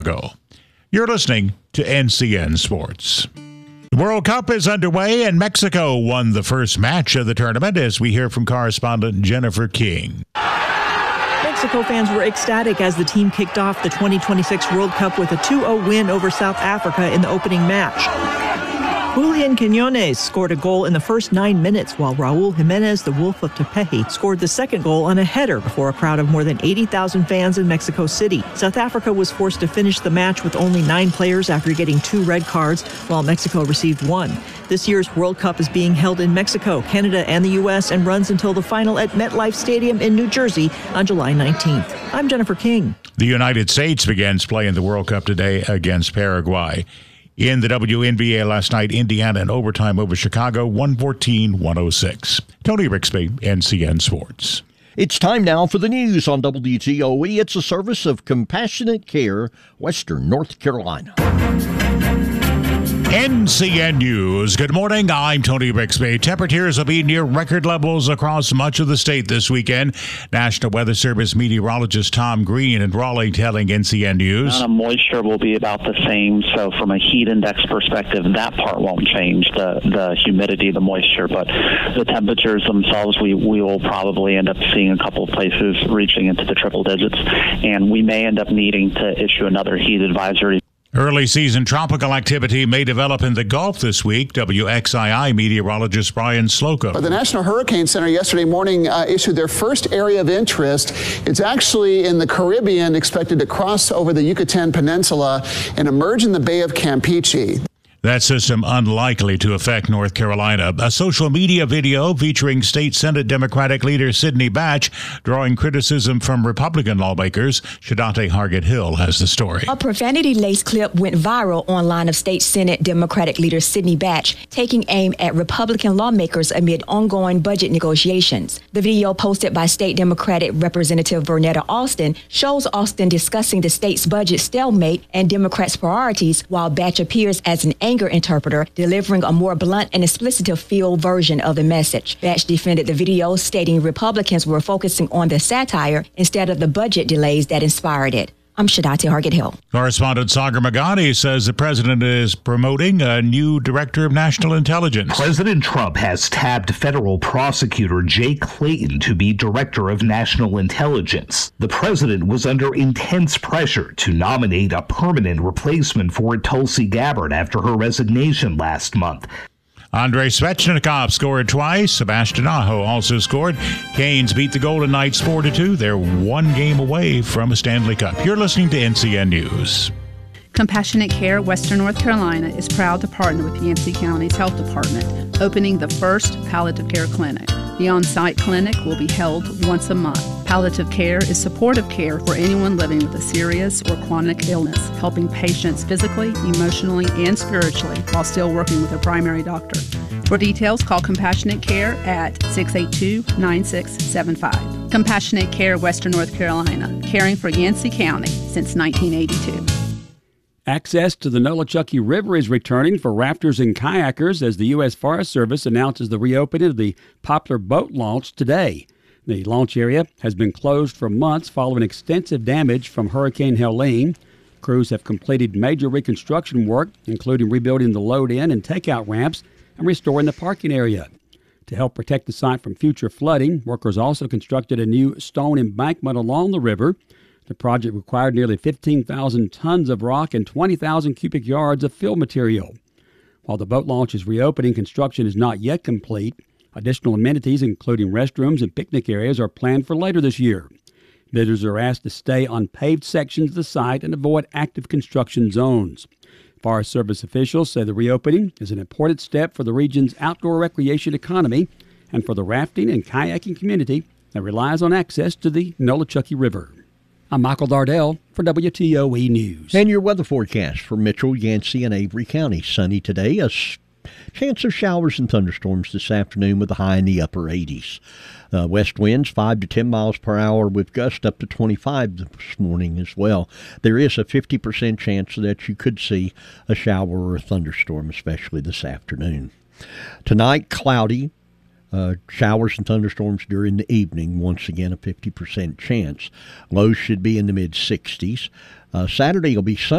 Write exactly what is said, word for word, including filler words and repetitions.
Go. You're listening to N C N Sports. The World Cup is underway, and Mexico won the first match of the tournament, as we hear from correspondent Jennifer King. Mexico fans were ecstatic as the team kicked off the twenty twenty-six World Cup with a two oh win over South Africa in the opening match. Julian Quiñones scored a goal in the first nine minutes, while Raul Jimenez, the Wolf of Tepeji, scored the second goal on a header before a crowd of more than eighty thousand fans in Mexico City. South Africa was forced to finish the match with only nine players after getting two red cards, while Mexico received one. This year's World Cup is being held in Mexico, Canada, and the U S and runs until the final at MetLife Stadium in New Jersey on July nineteenth. I'm Jennifer King. The United States begins playing the World Cup today against Paraguay. In the W N B A last night, Indiana in overtime over Chicago, one fourteen to one oh six. Tony Rixby, N C N Sports. It's time now for the news on W T O E. It's a service of Compassionate Care, Western North Carolina. N C N News. Good morning. I'm Tony Rixby. Temperatures will be near record levels across much of the state this weekend. National Weather Service meteorologist Tom Green in Raleigh telling N C N News. The moisture will be about the same, so from a heat index perspective, that part won't change, the the humidity, the moisture, but the temperatures themselves, we, we will probably end up seeing a couple of places reaching into the triple digits, and we may end up needing to issue another heat advisory. Early season tropical activity may develop in the Gulf this week. W X I I meteorologist Brian Slocum. The National Hurricane Center yesterday morning uh, issued their first area of interest. It's actually in the Caribbean, expected to cross over the Yucatan Peninsula and emerge in the Bay of Campeche. That system unlikely to affect North Carolina. A social media video featuring State Senate Democratic leader Sidney Batch drawing criticism from Republican lawmakers. Shadante Hargett Hill has the story. A profanity-laced clip went viral online of State Senate Democratic leader Sidney Batch taking aim at Republican lawmakers amid ongoing budget negotiations. The video, posted by State Democratic Representative Vernetta Austin, shows Austin discussing the state's budget stalemate and Democrats' priorities, while Batch appears as an anger interpreter, delivering a more blunt and expletive-filled version of the message. Batch defended the video, stating Republicans were focusing on the satire instead of the budget delays that inspired it. I'm Shadati Hargett Hill. Correspondent Sagar Magani says the president is promoting a new director of national intelligence. President Trump has tabbed federal prosecutor Jay Clayton to be director of national intelligence. The president was under intense pressure to nominate a permanent replacement for Tulsi Gabbard after her resignation last month. Andrei Svechnikov scored twice. Sebastian Aho also scored. Canes beat the Golden Knights four to two. They're one game away from a Stanley Cup. You're listening to N C N News. Compassionate Care Western North Carolina is proud to partner with Yancey County's Health Department, opening the first palliative care clinic. The on-site clinic will be held once a month. Palliative care is supportive care for anyone living with a serious or chronic illness, helping patients physically, emotionally, and spiritually while still working with a primary doctor. For details, call Compassionate Care at six eight two, nine six seven five. Compassionate Care Western North Carolina, caring for Yancey County since nineteen eighty-two. Access to the Nolichucky River is returning for rafters and kayakers as the U S Forest Service announces the reopening of the Poplar boat launch today. The launch area has been closed for months following extensive damage from Hurricane Helene. Crews have completed major reconstruction work, including rebuilding the load-in and takeout ramps and restoring the parking area. To help protect the site from future flooding, workers also constructed a new stone embankment along the river. The project required nearly fifteen thousand tons of rock and twenty thousand cubic yards of fill material. While the boat launch is reopening, construction is not yet complete. Additional amenities, including restrooms and picnic areas, are planned for later this year. Visitors are asked to stay on paved sections of the site and avoid active construction zones. Forest Service officials say the reopening is an important step for the region's outdoor recreation economy and for the rafting and kayaking community that relies on access to the Nolichucky River. I'm Michael Dardell for W T O E News. And your weather forecast for Mitchell, Yancey, and Avery County. Sunny today. A chance of showers and thunderstorms this afternoon with a high in the upper eighties. Uh, west winds five to ten miles per hour with gusts up to twenty-five this morning as well. There is a fifty percent chance that you could see a shower or a thunderstorm, especially this afternoon. Tonight, cloudy. Uh, showers and thunderstorms during the evening, once again a fifty percent chance. Lows should be in the mid sixties. Uh, Saturday will be sunny.